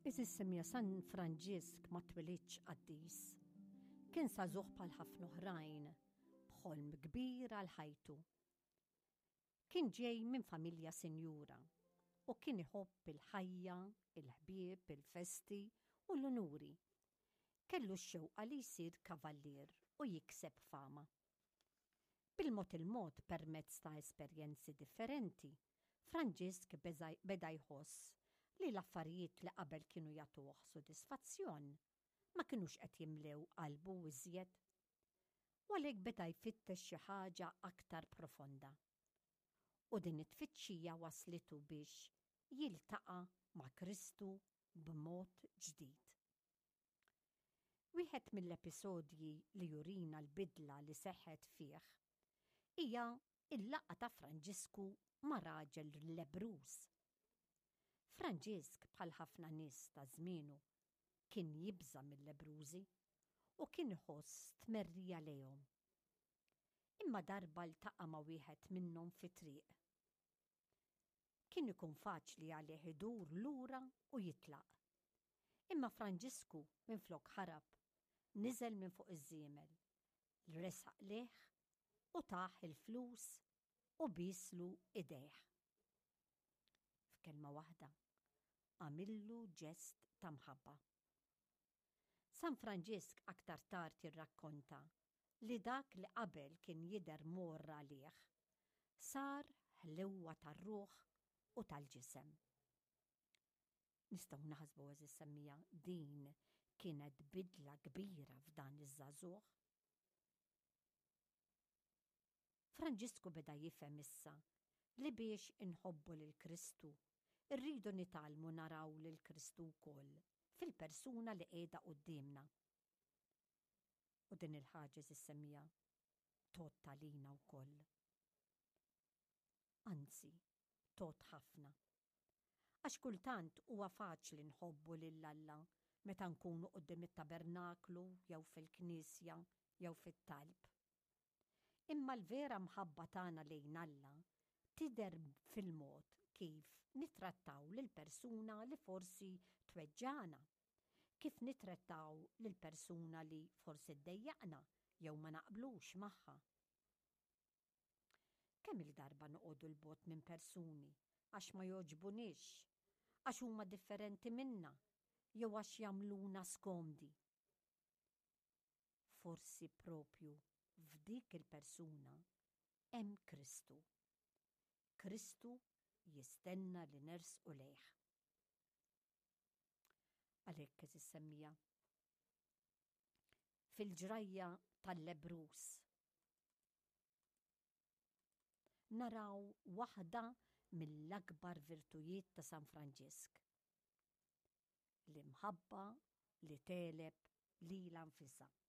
Is-semmija San Franġisk ma twilidx qaddis. Kien sażuh bħal ħafna oħrajn, b'ħolm kbir għal ħajtu. Kien ġej minn familja sinjura u kien iħobb il-ħajja, il-ħbieb, il-festi u l-unuri. Kellu x-xewqa li jsir kavallier u jikseb fama. Bil-mod il-mod permezz ta' esperjenzi differenti, Franġisk beda jħoss li l-affarijiet li qabel kienu jagħtuh sodisfazzjon ma kinux qed jimlew qalbu iżjed. U għalhekk beda jfittex xi ħaġa aktar profonda. U din it-tfittxija waslitu biex jiltaqa' ma' Kristu b'mod ġdid. Wieħed mill-episodji li jurina l-bidla li seħħet fih hija il-laqgħa ta' Franġisku ma' raġel lebruż. Franġisk bħal ħafna nies ta' żmienu kien jibża mill-lebrużi u kien iħoss tmerrija lejhom. Imma darba ltaqa' ma' wieħed minnhom fit-triq. Kien ikun faċli għalih idur lura u jitlaq. Imma Franġisku minflok ħarab niżel minn fuq iż-żiemel, resaq leħ u taħ il-flus u bislu idejh. F'kelma waħda, għamillu ġest ta' mħabba. San Franġisk aktar tard jirrakkonta li dak li qabel kien jidher morra għalih sar ħlewwa tar-ruħ u tal-ġisem. Nistgħu naħsbu is-semmija din kienet bidla kbira f'dan iż-żagħżugħ. Franġisku beda jifhem issa li biex inħobbu lil Kristu irridu nitalmu naraw lil Kristu wkoll fil-persuna li qiegħda qudiemna. U din il-ħaġa is-semmija tot talina wkoll. Anzi, tot ħafna. Għax kultant huwa faċli nħobbu lil Alla meta nkunu quddiem it-tabernaklu jew fil-knisja jew fit-talb. Imma l-vera mħabba tagħna lejn Alla tidher fil-mod kif nittrattaw lil persuna li forsi tweġġana, kif nittrattaw lil persuna li forsi ddejjaqna jew ma naqblux magħha. Kemm il-darba noqogħdu l-bogħod minn persuni għax ma jogħġbunix, għax huma differenti minna, jew għax jagħmluna skomdi. Forsi propju f'dik il-persuna hemm Kristu. Kristu jistenna li nersqu lejh. Għalhekk is-semmija fil-ġrajja tal-lebruż naraw waħda mill-akbar virtujiet ta' San Franġisk. L-imħabba li teleb lilha nfisha.